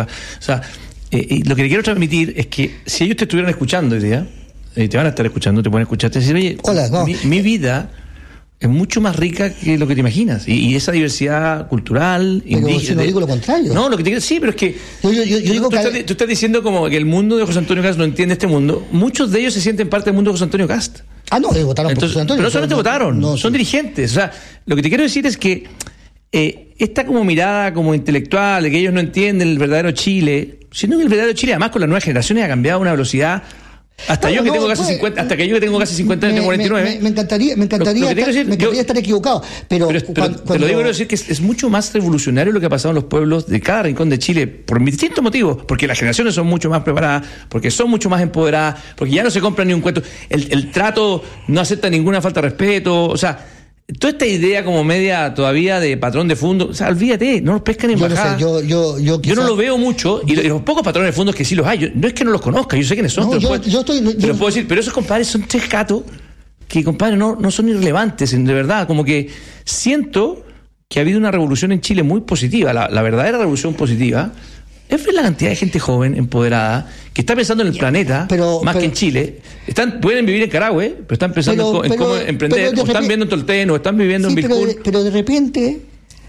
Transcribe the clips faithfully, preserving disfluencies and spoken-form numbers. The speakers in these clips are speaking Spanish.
Antifa. O sea, eh, y lo que le quiero transmitir es que si ellos te estuvieran escuchando hoy día, eh, te van a estar escuchando, te pueden escuchar, te decir, oye, Hola, no. mi, mi vida es mucho más rica que lo que te imaginas. Y, y esa diversidad cultural, pero indígena. si no digo lo contrario. No, lo que te quiero sí, pero es que. Yo, yo, yo, yo digo tú, que estás, tú estás diciendo como que el mundo de José Antonio Cast no entiende este mundo. Muchos de ellos se sienten parte del mundo de José Antonio Cast. Ah, no, eh, votaron Entonces, por José Antonio. pero no solamente no, votaron, no, son sí. dirigentes. O sea, lo que te quiero decir es que eh, esta como mirada como intelectual de que ellos no entienden el verdadero Chile, siendo que el verdadero Chile además con las nuevas generaciones ha cambiado a una velocidad. Hasta no, yo que no, tengo casi pues, cincuenta, hasta que yo que tengo casi cincuenta años, tengo cuarenta y nueve. Me, me, me encantaría, me encantaría, Lo- lo que estar, decir, me encantaría yo- estar equivocado, pero, Pero, pero cuando, te cuando- lo digo, quiero decir que es, es mucho más revolucionario lo que ha pasado en los pueblos de cada rincón de Chile, por distintos motivos, porque las generaciones son mucho más preparadas, porque son mucho más empoderadas, porque ya no se compran ni un cuento, el, el trato no acepta ninguna falta de respeto, o sea, toda esta idea como media todavía de patrón de fondo, o sea, olvídate, no los pescan en yo no embajada. sé, yo, yo, yo, Yo no quizás- lo veo mucho, y, lo- y los pocos patrones de fondos que sí los hay, yo- no es que no los conozca, yo sé quiénes son, No, te los yo- puedo, yo estoy- te yo- los puedo decir, pero esos compadres son tres gatos que, compadre, no, no son irrelevantes, de verdad, como que siento que ha habido una revolución en Chile muy positiva, la, la verdadera revolución positiva es ver la cantidad de gente joven, empoderada, que está pensando en el planeta, pero- más pero- que en Chile. Están, pueden vivir en Carahue, pero están pensando Pero- en, co- en pero- cómo emprender, pero de o están repente- viviendo en Tolten, o están viviendo Sí, en pero, Vilcún. de, pero de repente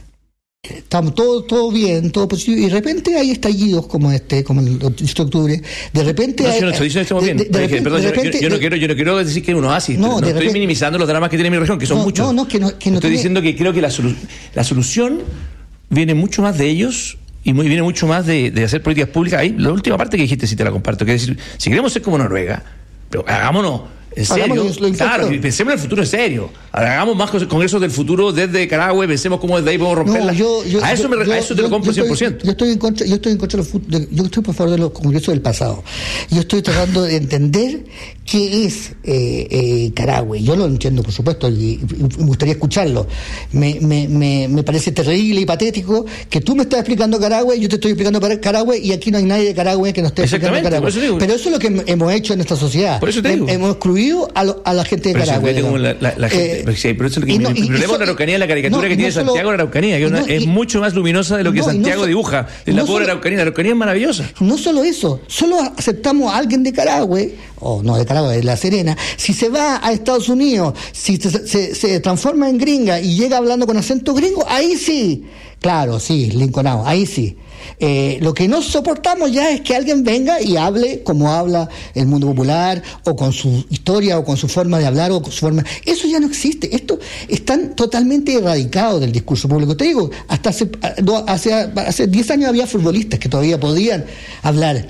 estamos todo todo bien, todo positivo, y de repente hay estallidos como este, como el ocho de octubre. De repente No, hay, si yo no estoy diciendo que estamos de- bien. de- de Dije, repente- perdón, de yo, yo- repente- yo no de- quiero, yo no quiero decir que es un oasis. No, No, no de estoy repente- minimizando los dramas que tiene mi región, que son no, muchos. no, no, que no, que no estoy tiene- diciendo que creo que la, solu- la solución viene mucho más de ellos y muy, viene mucho más de, de hacer políticas públicas. Ahí, la última parte que dijiste, sí te la comparto, que es decir, si queremos ser como Noruega, pero hagámonos en serio, Hagámonos lo claro, impuesto. y pensemos en el futuro en serio. Hagamos más cos- congresos del futuro desde Carahue, pensemos cómo desde ahí podemos romperla. No, yo, yo, a eso, me, yo- a eso te yo- lo compro yo cien por estoy- ciento. Yo estoy en contra, yo estoy en contra de los, fut- de- yo estoy por favor de los congresos del pasado. Yo estoy tratando de entender qué es eh, eh, Carahue. Yo lo entiendo, por supuesto, y, y me gustaría escucharlo. Me, me, me, me parece terrible y patético que tú me estás explicando Carahue, yo te estoy explicando para Carahue, y aquí no hay nadie de Carahue que nos esté explicando Exactamente, Carahue. por eso digo. Pero eso es lo que hem- hemos hecho en esta sociedad. Por eso te digo. Hem- hemos excluido a, lo- a la gente de Pero, Carahue. si fíjate cómo la, digamos. la, la gente, Eh, pero sí, pero eso es lo que y mi, no- mi y- y problema so- con la Araucanía es la caricatura no, que y tiene no solo- Santiago de la Araucanía, que y es, una- no- es y- mucho más luminosa de lo que no, y no Santiago so- dibuja. Es no la pobre solo- Araucanía, la Araucanía es maravillosa. No solo eso, solo aceptamos a alguien de Carahue, o no de Carahue, de La Serena, si se va a Estados Unidos, si se, se, se transforma en gringa y llega hablando con acento gringo, ahí sí, claro, sí, Lincolnado, ahí sí. Eh, lo que no soportamos ya es que alguien venga y hable como habla el mundo popular, o con su historia, o con su forma de hablar, o con su forma... Eso ya no existe. Esto están totalmente erradicados del discurso público. Te digo, hasta hace no, hace hace diez años había futbolistas que todavía podían hablar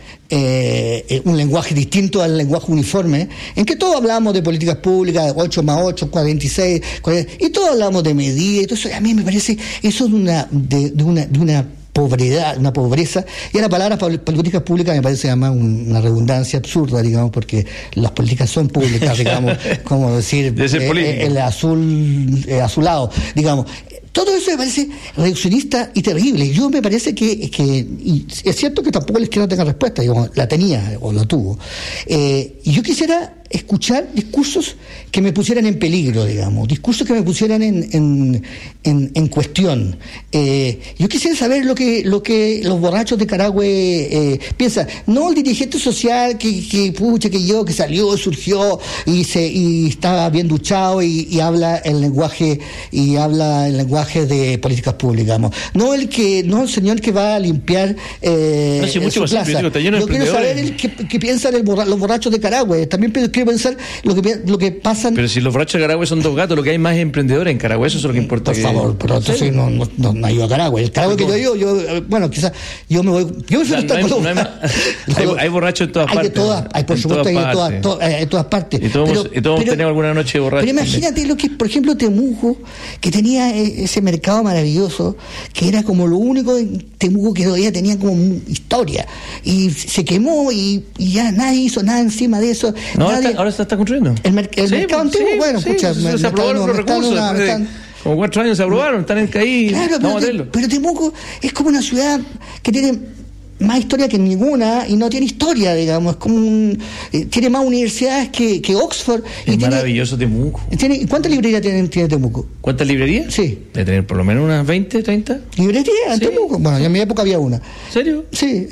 eh, un lenguaje distinto al lenguaje uniforme, en que todos hablábamos de políticas públicas, ocho más ocho, cuarenta y seis, cuarenta, y todos hablábamos de medidas, y todo eso. A mí me parece eso de una... de, de una, de una pobreza, una pobreza, y a la palabra políticas públicas me parece además una redundancia absurda, digamos, porque las políticas son públicas, digamos, como decir de ser eh, el azul eh, azulado, digamos. Todo eso me parece reduccionista y terrible. Yo me parece que, que y es cierto que tampoco la izquierda tenga respuesta, digamos, la tenía o la tuvo. Eh, y yo quisiera escuchar discursos que me pusieran en peligro, digamos, discursos que me pusieran en, en, en, en cuestión. Eh, yo quisiera saber lo que, lo que los borrachos de Carahue eh, piensan. No el dirigente social que, que pucha, que yo, que salió, surgió y se y estaba bien duchado y, y habla el lenguaje y habla el lenguaje de políticas públicas, digamos. No el que, no el señor que va a limpiar eh, No, sí, mucho su más plaza. simple, digo, está lleno de Yo quiero saber el emprendedores. que, que piensan el borra, los borrachos de Carahue. También quiero pensar lo que lo que pasan. Pero si los borrachos de Carahue son dos gatos, lo que hay más es emprendedores en Carahue, eso es lo que importa. Por que... favor, pero entonces no, no, no, no ayuda a Carahue. El Carahue que yo digo, yo, eh, bueno, quizás yo me voy. Yo me O sea, fui a no hay- Colón. no hay más- hay- hay borrachos en todas Hay partes. de todas, hay por En supuesto, todas hay de todas, partes. to- hay de todas partes. Y todos hemos- y todos hemos tenido alguna noche borracho Pero imagínate lo que, por ejemplo, Temuco, que tenía eh, ese mercado maravilloso, que era como lo único en Temuco que todavía tenía como mu- historia. Y se quemó y, y ya nadie hizo nada encima de eso. No, ahora Nadie- está, ahora está, está construyendo. El, mer- el Sí, mercado pues, antiguo, sí, bueno, sí, escucha, se, me- se me aprobaron están- los me están recursos. una- después me de- están- como cuatro años se aprobaron, están en ahí. Claro, vamos a pero, tenerlo. Te- pero Temuco es como una ciudad que tiene más historia que ninguna y no tiene historia, digamos. Es como un, eh, tiene más universidades que, que Oxford. Es y tiene, maravilloso Temuco. tiene, ¿Cuántas librerías tiene, tiene Temuco? ¿Cuántas librerías? Sí. Debe tener por lo menos unas veinte, treinta. ¿Librerías en Sí. Temuco? Bueno, ya en mi época había una. ¿En serio? Sí,